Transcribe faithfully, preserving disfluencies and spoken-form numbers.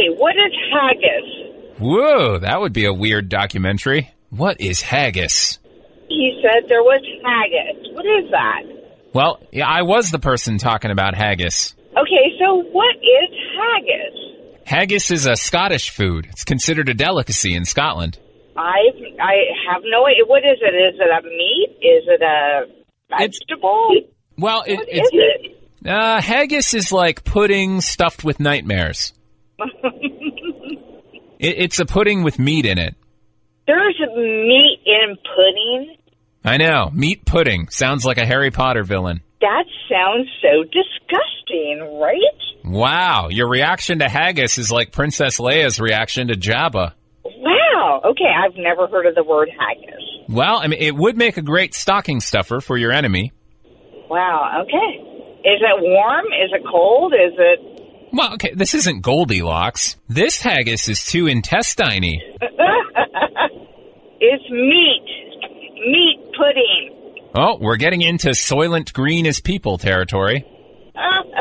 Okay, what is haggis? Whoa, that would be a weird documentary. What is haggis? He said there was haggis. What is that? Well, yeah, I was the person talking about haggis. Okay, so what is haggis? Haggis is a Scottish food. It's considered a delicacy in Scotland. I I have no idea. What is it? Is it a meat? Is it a vegetable? It's, well, it, what it's, is it? Uh, haggis is like pudding stuffed with nightmares. it, it's a pudding with meat in it. There's meat in pudding? I know. Meat pudding. Sounds like a Harry Potter villain. That sounds so disgusting, right? Wow. Your reaction to haggis is like Princess Leia's reaction to Jabba. Wow. Okay, I've never heard of the word haggis. Well, I mean, it would make a great stocking stuffer for your enemy. Wow, okay. Is it warm? Is it cold? Is it... Well, okay, this isn't Goldilocks. This haggis is too intestine-y. It's meat. Meat pudding. Oh, we're getting into Soylent Green as people territory.